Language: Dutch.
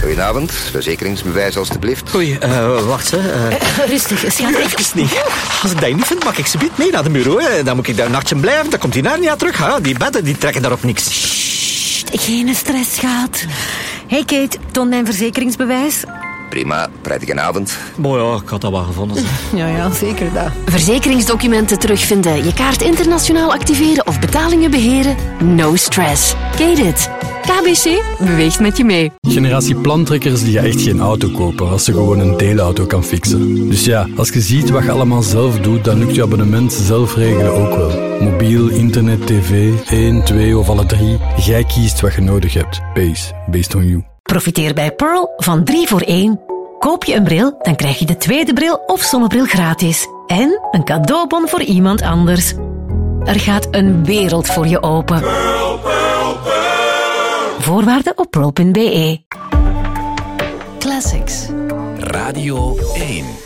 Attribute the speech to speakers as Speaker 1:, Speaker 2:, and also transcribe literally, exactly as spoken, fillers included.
Speaker 1: Goedenavond, verzekeringsbewijs alstublieft.
Speaker 2: Oei, uh, wacht hè. Uh...
Speaker 3: Uh, rustig, schat.
Speaker 2: Even niet. Als ik dat niet vind, mag ik ze mee naar de bureau. Hè. Dan moet ik daar een nachtje blijven, dan komt hij naar niet terug. Hè. Die bedden die trekken daarop niks.
Speaker 3: Sst, geen stress, schat. Hey Kate, toon mijn verzekeringsbewijs.
Speaker 1: Prima, prettige avond.
Speaker 2: Mooi ja, ik had dat wel gevonden. Zeg.
Speaker 3: Ja, ja, zeker dat.
Speaker 4: Verzekeringsdocumenten terugvinden, je kaart internationaal activeren of betalingen beheren? No stress. Kate it. K B C beweegt met je mee.
Speaker 5: Generatie plantrekkers die gaan echt geen auto kopen als ze gewoon een deelauto kan fixen. Dus ja, als je ziet wat je allemaal zelf doet, dan lukt je abonnement zelf regelen ook wel. Mobiel, internet, tv, één, twee of alle drie. Jij kiest wat je nodig hebt. Pace, based on you.
Speaker 3: Profiteer bij Pearl van drie voor één. Koop je een bril, dan krijg je de tweede bril of zonnebril gratis. En een cadeaubon voor iemand anders. Er gaat een wereld voor je open.
Speaker 6: Pearl, Pearl, Pearl.
Speaker 3: Voorwaarden op pearl punt be.
Speaker 7: Classics.
Speaker 8: Radio één.